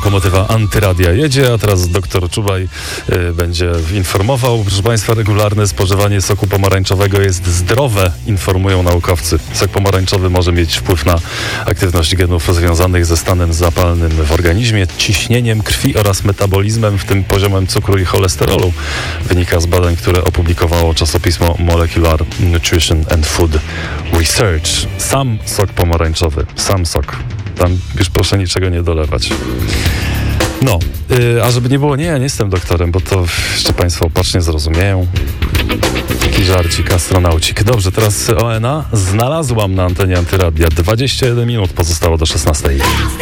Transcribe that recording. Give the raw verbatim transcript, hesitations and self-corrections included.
lokomotywa Antyradia jedzie, a teraz doktor Czubaj y, będzie informował. Proszę Państwa, regularne spożywanie soku pomarańczowego jest zdrowe, informują naukowcy. Sok pomarańczowy może mieć wpływ na aktywność genów związanych ze stanem zapalnym w organizmie, ciśnieniem krwi oraz metabolizmem, w tym poziomem cukru i cholesterolu. Wynika z badań, które opublikowało czasopismo Molecular Nutrition and Food Research. Sam sok pomarańczowy, sam sok. Tam już proszę niczego nie dolewać. No, yy, a żeby nie było, nie, ja nie jestem doktorem, bo to jeszcze Państwo opacznie zrozumieją. Taki żarcik, astronaucik. Dobrze, teraz O N A znalazłam na antenie Antyradia. dwadzieścia jeden minut pozostało do szesnastej.